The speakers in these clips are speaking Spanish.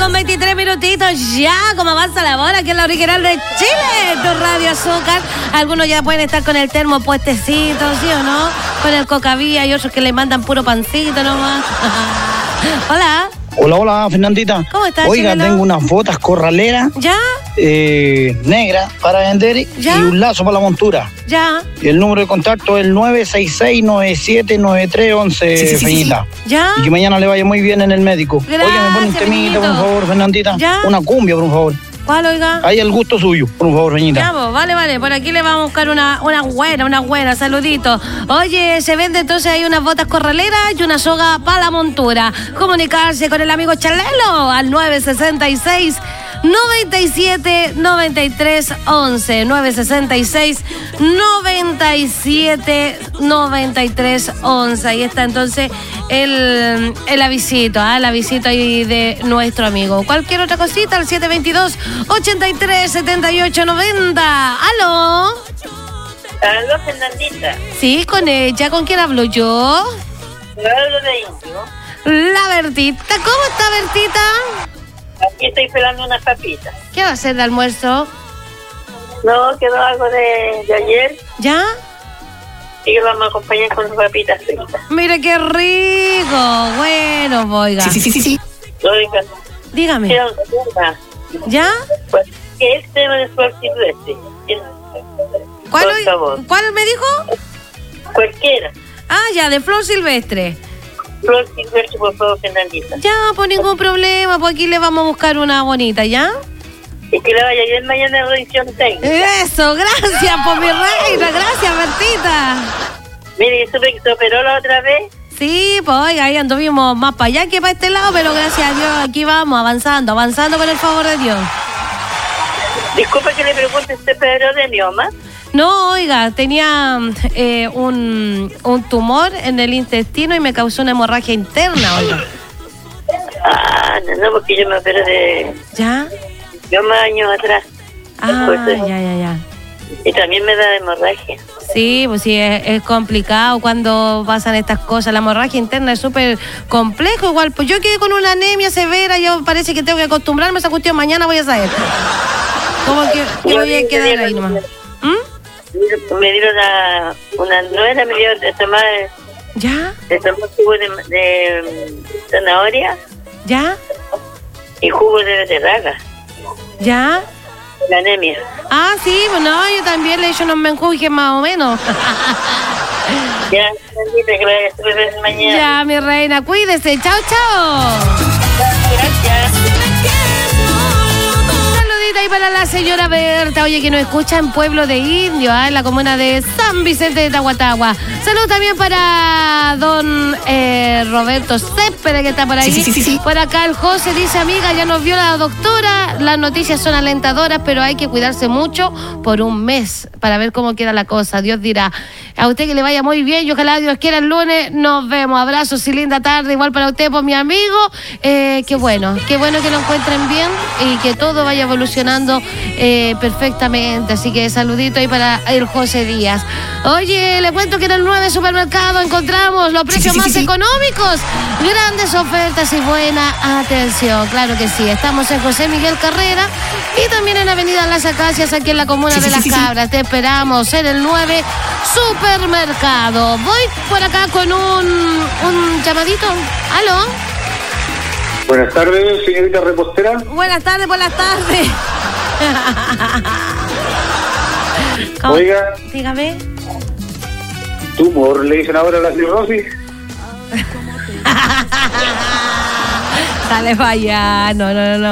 con 23 minutitos ya, como avanza la hora, que es la original de Chile, tu Radio Azúcar. Algunos ya pueden estar con el termo puestecito, ¿sí o no? Con el coca-vía y otros que le mandan puro pancito nomás. Hola. Hola, Fernandita. ¿Cómo estás, Oiga, Chileno? tengo unas botas corraleras. ¿Ya? Negras para vender. ¿Ya? Y un lazo para la montura. ¿Ya? Y el número de contacto es el 966-979311, Feñita. ¿Ya? Y que mañana le vaya muy bien en el médico. Gracias, Oiga, me pone un temita, por favor, Fernandita. ¿Ya? Una cumbia, por favor. ¿Cuál, oiga? Ahí el gusto suyo, por favor, Feñita. Ya, pues, vale, por aquí le vamos a buscar una buena, saludito. Oye, se vende entonces ahí unas botas corraleras y una soga para la montura. Comunicarse con el amigo Chalelo al 966 97 93 11 966 97 93 11. Ahí está entonces el avisito, el avisito ahí de nuestro amigo. Cualquier otra cosita al 722 83 78 90. ¿Aló? Aló, Fernandita. Sí, con ella. ¿Con quién hablo yo? Yo hablo de Indio. La Bertita. ¿Cómo está, Bertita? Aquí estoy pelando unas papitas. ¿Qué va a hacer de almuerzo? No, quedó algo de ayer ¿Ya? y que vamos a acompañar con sus papitas fritas. Mire qué rico. Bueno, oiga. Sí. Oiga, Dígame. quiero un tema. ¿Ya? Pues, ¿qué es el tema de Flor Silvestre? ¿Cuál, Por favor. ¿Cuál me dijo? Cualquiera. Ah, ya, de Flor Silvestre. Flor Silvestre, por favor, Fernandita. Ya, pues ningún problema, pues aquí le vamos a buscar una bonita, ¿ya? Y que le vaya bien mañana en la revisión técnica. Eso, gracias por mi reina, gracias, Bertita. Mire, yo supe que se operó la otra vez. Sí, pues oiga, ahí anduvimos más para allá que para este lado, pero gracias a Dios aquí vamos, avanzando con el favor de Dios. Disculpa que le pregunte, ¿usted operó de mioma? No, oiga, tenía un tumor en el intestino y me causó una hemorragia interna, oiga. Ah, no, porque yo me operé de ¿Ya? mioma años atrás. Ah, Después de- ya. Y también me da hemorragia. Sí, pues sí, es complicado cuando pasan estas cosas. La hemorragia interna es súper complejo. Igual, pues yo quedé con una anemia severa. Yo parece que tengo que acostumbrarme a esa cuestión. Mañana voy a saber. Como que voy a quedar ahí nomás. ¿Mm? Me dieron una nuera, me dio de tomar ¿Ya? jugo de zanahoria ¿Ya? y jugo de beterraga. ¿Ya? La anemia. Ah, sí, bueno, yo también le he hecho unos menjujes más o menos. Ya, Fernandita, que la vaya a ver mañana. Ya, mi reina, cuídese. Chao, chao. Gracias. Saludita ahí para la señora Berta, oye, que nos escucha en Pueblo de Indio, en la comuna de San Vicente de Tahuatahua. Salud también para don Roberto Céspedes, que está por ahí. Sí. Por acá el José dice, amiga, ya nos vio la doctora, las noticias son alentadoras, pero hay que cuidarse mucho por un mes para ver cómo queda la cosa. Dios dirá. A usted que le vaya muy bien y ojalá Dios quiera el lunes nos vemos. Abrazos y linda tarde, igual para usted, por mi amigo. Qué bueno que lo encuentren bien y que todo vaya evolucionando perfectamente. Así que saludito ahí para el José Díaz. Oye, le cuento que en el 9 Supermercado encontramos los precios más económicos, grandes ofertas y buena atención. Claro que sí, estamos en José Miguel Carrera y también en Avenida Las Acacias, aquí en la comuna de Las Cabras. Te esperamos en el 9 Supermercado. Voy por acá con un llamadito. ¿Aló? Buenas tardes, señorita repostera. Buenas tardes, ¿Cómo? Oiga, Dígame. tumor, le dicen ahora a la cirrosis. Dale para allá. No.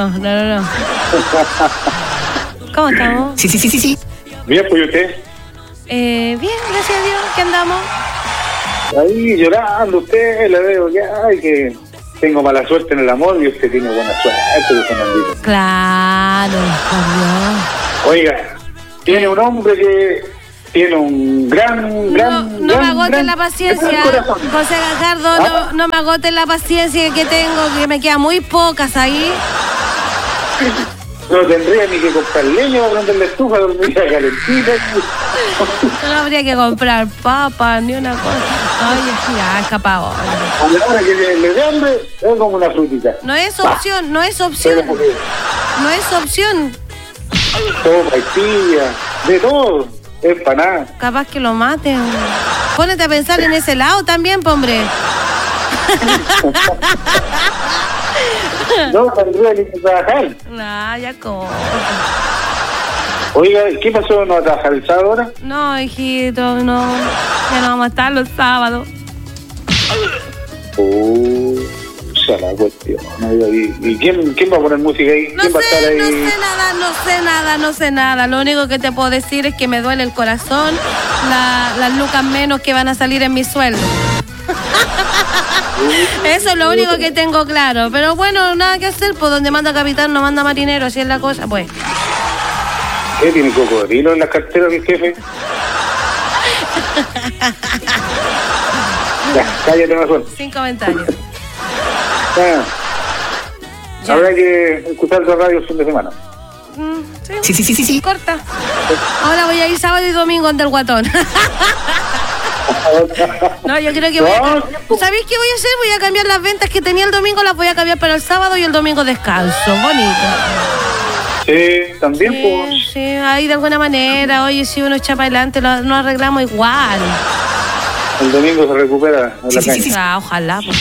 ¿Cómo estamos? Sí. Bien, pues, ¿y usted? Bien, gracias a Dios. ¿Qué andamos? Ahí llorando, usted, le veo que tengo mala suerte en el amor y usted tiene buena suerte, Fernandito. Claro, por Oiga, tiene un hombre que tiene un gran No me agoten la paciencia, corazón. José Gajardo, no me agoten la paciencia que tengo, que me quedan muy pocas ahí. No tendría ni que comprar leña para prender la estufa, dormiría calentita. No habría que comprar papas ni una cosa. Oye, ya, escapado. A la hora que le dé hambre, es como una frutita. No es opción, no es opción. No es opción. Sopa, tía, de todo. Es para nada. Capaz que lo maten. Pónete a pensar en ese lado también, po, hombre. No saldría ni que trabajar. No, ya como. Oiga, ¿qué pasó? ¿No va a trabajar el sábado ahora? No, hijito, no. Ya no vamos a estar los sábados. Ya la cuestión. ¿Y quién va a poner música ahí? No ¿Quién va a estar sé, ahí? no sé nada. Lo único que te puedo decir es que me duele el corazón las lucas menos que van a salir en mi sueldo. Eso es lo único que tengo claro. Pero bueno, nada que hacer, pues donde manda capitán no manda marinero, así es la cosa, pues. ¿Qué tiene cocodrilo en las carteras del jefe? Ya, cállate mejor. Sin comentarios. Ya. Habrá que escuchar la radio el fin de semana. Sí. Corta. Ahora voy a ir sábado y domingo ante el guatón. No, yo creo que voy a... ¿Sabéis qué voy a hacer? Voy a cambiar las ventas que tenía el domingo, las voy a cambiar para el sábado y el domingo descanso. Bonito. Sí, también pues. Sí, ahí de alguna manera, oye, si uno echa para adelante, nos arreglamos igual. El domingo se recupera en la calle. Ah, ojalá. Pues.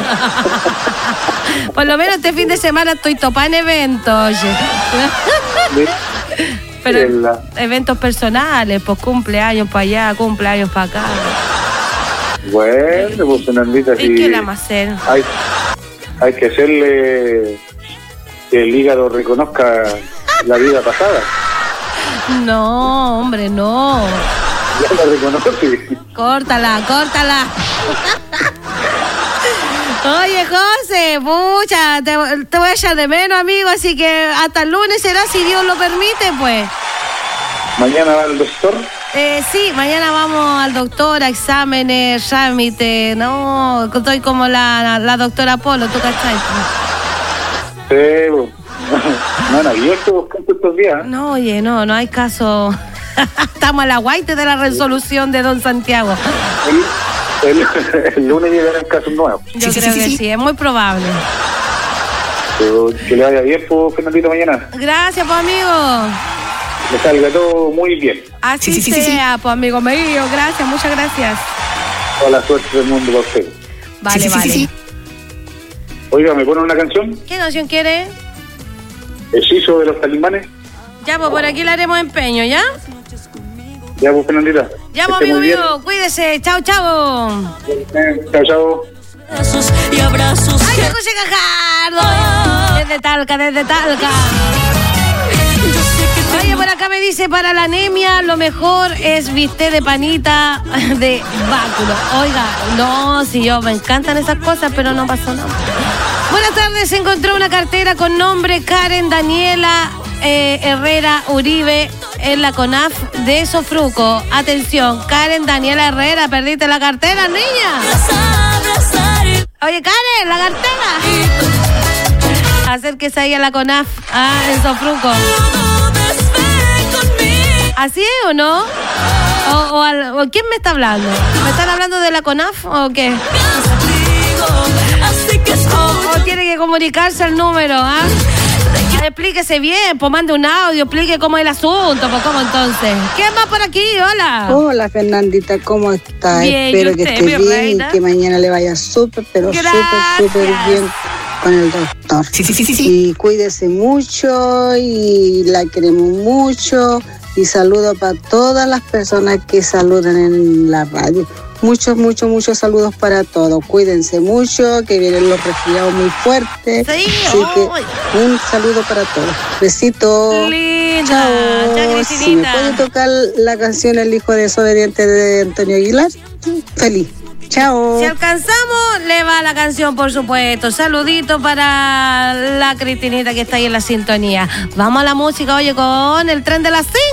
Por lo menos este fin de semana estoy topada en eventos, oye. Pero eventos personales, pues cumpleaños para allá, cumpleaños para acá. Bueno, pues Fernandita, ¿Y qué le vamos a hacer? Hay que hacerle que el hígado reconozca la vida pasada. No, hombre, no. Ya la reconoce. Córtala. Oye, José, pucha, te voy a echar de menos, amigo, así que hasta el lunes será, si Dios lo permite, pues. ¿Mañana va el doctor? Sí, mañana vamos al doctor a exámenes, trámite, no, estoy como la doctora Polo, ¿tú cachai? Sí, pues. No han abierto buscando estos días. No, oye, no hay caso. Estamos a la guaite de la resolución de don Santiago. El lunes llegarán casos nuevos. Yo creo que sí, es muy probable. Pero que le vaya bien, pues, Fernandito, mañana. Gracias, pues, amigo. Le salga todo muy bien. Así sea, pues, amigo mío. Gracias, muchas gracias. Toda la suerte del mundo para usted. Vale. Oiga, ¿me pone una canción? ¿Qué canción quiere? Hechizo de los talimanes. Ya, pues, por aquí le haremos empeño, ¿ya? Ya, pues, Fernandita. Ya, pues, amigo mío, cuídese. Chao. Chao. Besos y abrazos. ¡Ay, José Cajardo! Desde Talca. Oye, por acá me dice, para la anemia lo mejor es bistec de panita de báculo. Oiga, no, si yo me encantan esas cosas, pero no pasó nada. Buenas tardes, se encontró una cartera con nombre Karen Daniela Herrera Uribe en la CONAF de Sofruco. Atención, Karen Daniela Herrera, perdiste la cartera, niña. Oye, Karen, la cartera. Acérquese ahí a la CONAF, en Sofruco. ¿Así es o no? ¿O quién me está hablando? ¿Me están hablando de la CONAF o qué? ¿O tiene que comunicarse el número, Explíquese bien, pues mande un audio, explique cómo es el asunto, pues cómo entonces. ¿Quién más por aquí? Hola. Hola, Fernandita, ¿cómo está? Bien, Espero ¿y que usted, esté mi bien reina? y que mañana le vaya súper, pero súper bien con el doctor. Sí. Y cuídese mucho y la queremos mucho. Y saludo para todas las personas que saludan en la radio. Muchos saludos para todos. Cuídense mucho, que vienen los resfriados muy fuertes. Sí, así que un saludo para todos. Besitos. Linda. Chao. Chao, Si me Cristinita. puede tocar la canción El hijo desobediente de Antonio Aguilar, feliz. Chao. Si alcanzamos, le va la canción, por supuesto. Saludito para la Cristinita que está ahí en la sintonía. Vamos a la música, oye, con el tren de las 5.